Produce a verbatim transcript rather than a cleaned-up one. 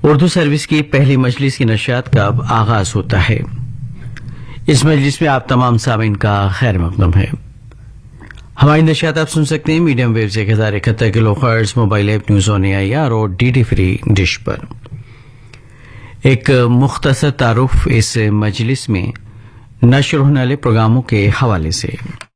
Urdu service की पहली मजलिस की नशियात का अब आगाज होता है। इस मजलिस में आप तमाम सामीन का खैर मकदम है। हमारी नशियात आप सुन सकते हैं मीडियम वेव से एक हजार इकहत्तर kilo hertz, mobile app news on AIR और डीडी फ्री डिश पर। एक मुख्तसर तारुफ इस मजलिस में नशर होने वाले प्रोग्रामों के हवाले से।